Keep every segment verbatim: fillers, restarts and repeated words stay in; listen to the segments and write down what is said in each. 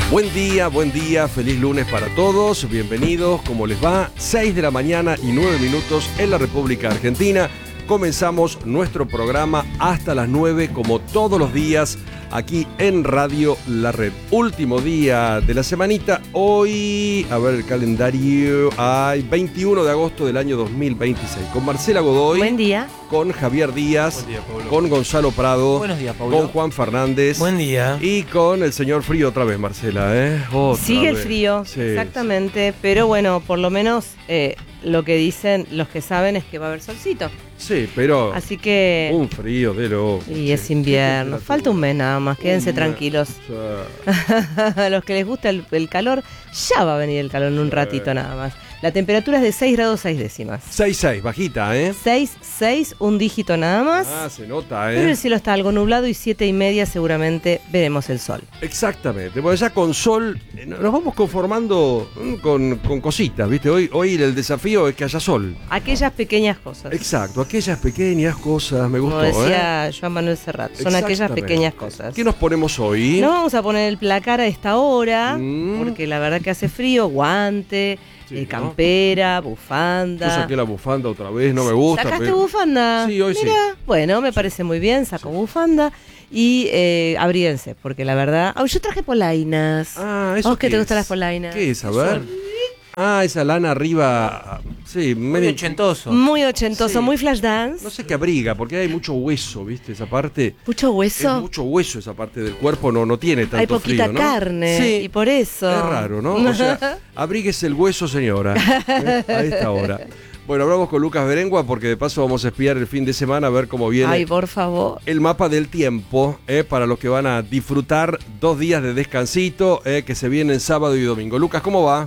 Buen día, buen día, feliz lunes para todos, bienvenidos, ¿cómo les va? seis de la mañana y nueve minutos en la República Argentina. Comenzamos nuestro programa hasta las nueve, como todos los días, aquí en Radio La Red. Último día de la semanita, hoy, a ver el calendario, hay veintiuno de agosto del año dos mil veintiséis, con Marcela Godoy. Buen día. Con Javier Díaz. Buen día, Pablo. Con Gonzalo Prado. Buenos días, Pablo. Con Juan Fernández. Buen día. Y con el señor Frío otra vez, Marcela, ¿eh? Otra Sigue el vez. frío, Sí, exactamente, pero bueno, por lo menos eh, lo que dicen los que saben es que va a haber solcito. Sí, pero Así que... un frío de loco. Y es invierno, falta un mes nada más, quédense Un mes. tranquilos. O sea, A los que les gusta el, el calor, ya va a venir el calor en un ratito nada más. La temperatura es de seis grados seis décimas. seis seis, bajita, ¿eh? seis, seis, un dígito nada más. Ah, se nota, Pero ¿eh? el cielo está algo nublado y siete y media seguramente veremos el sol. Exactamente. Bueno, ya con sol eh, nos vamos conformando mm, con, con cositas, ¿viste? Hoy, hoy el desafío es que haya sol. Aquellas pequeñas cosas. Exacto, aquellas pequeñas cosas, me Como gustó, decía ¿eh? Joan Manuel Serrat, son aquellas Exactamente. pequeñas cosas. ¿Qué nos ponemos hoy? No vamos a poner el placar a esta hora, Mm. porque la verdad que hace frío, guante, Sí, eh, ¿no? campera, Yo bufanda. saqué la bufanda otra vez, no me gusta. ¿Sacaste pero- bufanda? Sí, hoy sí. Mira, bueno, me parece muy bien, saco bufanda y eh, abríense, porque la verdad... Oh, yo traje polainas. Ah, ¿eso ¿Vos qué qué te es? gustan las polainas? ¿Qué es? A ver. Ah, esa lana arriba. Sí, Muy medio ochentoso. Muy ochentoso, Sí. muy flash dance. No sé qué abriga, porque hay mucho hueso, ¿viste? Esa parte. Mucho Es mucho mucho hueso esa parte del cuerpo, no, no tiene tanto Hay poquita frío, ¿no? carne Sí. y por eso... Es raro, ¿no? O sea, abríguese el hueso, señora. ¿eh? A esta hora. Bueno, hablamos con Lucas Berengua porque de paso vamos a espiar el fin de semana a ver cómo viene Ay, por favor. el mapa del tiempo, ¿eh? Para los que van a disfrutar dos días de descansito, ¿eh? Que se vienen sábado y domingo. Lucas, ¿cómo va?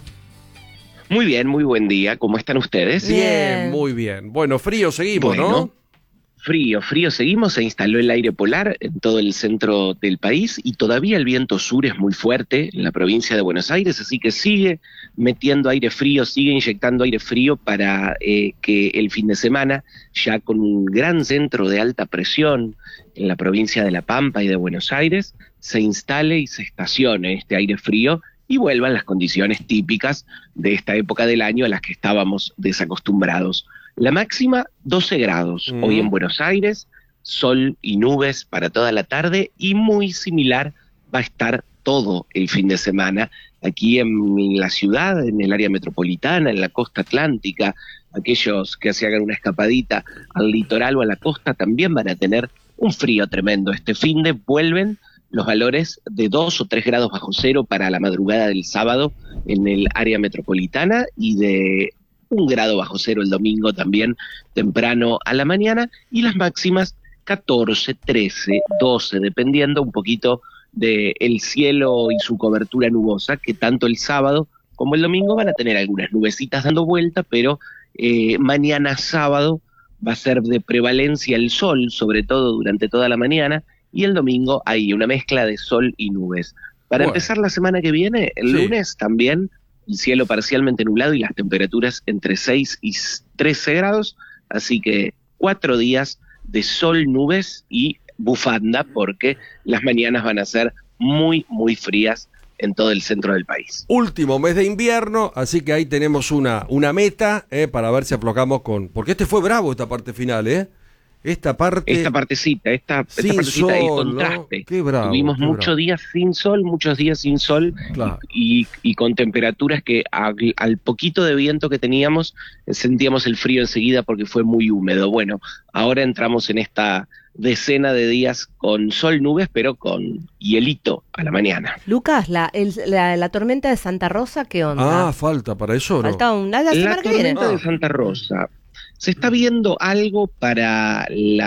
Muy bien, muy buen día. ¿Cómo están ustedes? Bien. Muy bien. Bueno, frío seguimos, Bueno, ¿no? Frío, frío seguimos. Se instaló el aire polar en todo el centro del país y todavía el viento sur es muy fuerte en la provincia de Buenos Aires, así que sigue metiendo aire frío, sigue inyectando aire frío para eh, que el fin de semana, ya con un gran centro de alta presión en la provincia de La Pampa y de Buenos Aires, se instale y se estacione este aire frío y vuelvan las condiciones típicas de esta época del año a las que estábamos desacostumbrados. La máxima, doce grados. Mm. Hoy en Buenos Aires, sol y nubes para toda la tarde y muy similar va a estar todo el fin de semana aquí en, en la ciudad, en el área metropolitana, en la costa atlántica. Aquellos que se hagan una escapadita al litoral o a la costa también van a tener un frío tremendo. Este fin de vuelven los valores de dos o tres grados bajo cero para la madrugada del sábado en el área metropolitana y de un grado bajo cero el domingo también temprano a la mañana, y las máximas catorce, trece, doce, dependiendo un poquito del cielo y su cobertura nubosa, que tanto el sábado como el domingo van a tener algunas nubecitas dando vuelta, pero eh, mañana sábado va a ser de prevalencia el sol, sobre todo durante toda la mañana, y el domingo hay una mezcla de sol y nubes. Para Bueno. empezar la semana que viene, el Sí. lunes también, el cielo parcialmente nublado y las temperaturas entre seis y trece grados, así que cuatro días de sol, nubes y bufanda, porque las mañanas van a ser muy, muy frías en todo el centro del país. Último mes de invierno, así que ahí tenemos una, una meta, ¿eh? Para ver si aflojamos con... Porque este fue bravo, esta parte final, ¿eh? Esta parte... Esta partecita, esta, esta sin partecita, el sol, ¿no? contraste. Qué bravo, Tuvimos qué muchos bravo. días sin sol, muchos días sin sol, Claro. y, y con temperaturas que a- al poquito de viento que teníamos eh, sentíamos el frío enseguida porque fue muy húmedo. Bueno, ahora entramos en esta decena de días con sol, nubes, pero con hielito a la mañana. Lucas, la, el- la, la tormenta de Santa Rosa, ¿qué onda? Ah, falta para eso, ¿no? Falta un, la, la semana La que viene. tormenta Ah. de Santa Rosa. Se está viendo algo para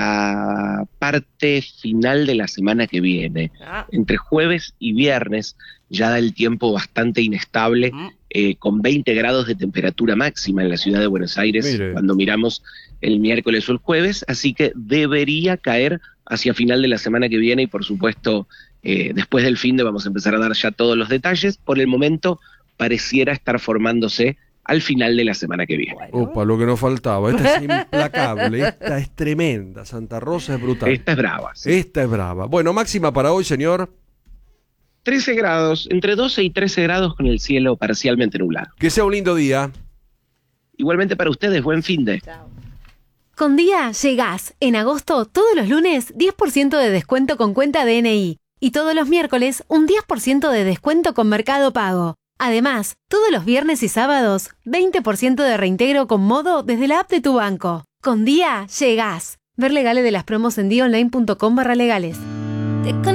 la parte final de la semana que viene. Ah, Entre jueves y viernes ya da el tiempo bastante inestable, eh, con veinte grados de temperatura máxima en la ciudad de Buenos Aires. Mire. Cuando miramos el miércoles o el jueves, así que debería caer hacia final de la semana que viene y por supuesto eh, después del fin de vamos a empezar a dar ya todos los detalles. Por el momento pareciera estar formándose al final de la semana que viene. bueno. Opa, lo que nos faltaba. Esta es implacable, esta es tremenda. Santa Rosa es brutal. Esta es brava. sí. Esta es brava. Bueno, máxima para hoy, señor. trece grados, entre doce y trece grados con el cielo parcialmente nublado. Que sea un lindo día. Igualmente para ustedes, buen finde. Chao. Con Día llegás. En agosto, todos los lunes, diez por ciento de descuento con cuenta D N I. Y todos los miércoles, un diez por ciento de descuento con Mercado Pago. Además, todos los viernes y sábados, veinte por ciento de reintegro con Modo desde la app de tu banco. Con Día llegás. Ver legales de las promos en día online punto com barra legales.